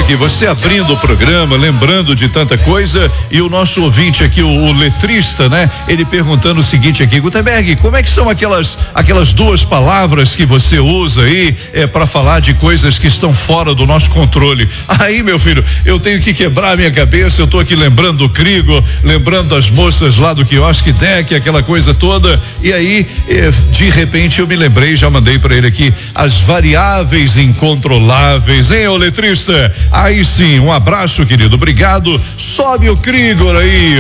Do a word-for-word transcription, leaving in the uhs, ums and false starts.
aqui, você abrindo o programa, lembrando de tanta coisa, e o nosso ouvinte aqui, o, o letrista, né? Ele perguntando o seguinte aqui, Gutenberg, como é que são aquelas aquelas duas palavras que você usa aí é, para falar de coisas que estão fora do nosso controle? Aí, meu filho, eu tenho que quebrar a minha cabeça, eu tô aqui lembrando do Crigo, lembrando das moças lá do quiosque Deck, aquela coisa toda, e aí, eh, de repente eu me lembrei, já mandei para ele aqui, as variáveis incontroláveis, hein, ô letrista? Aí sim, um abraço, querido, obrigado, sobe o Krigor aí.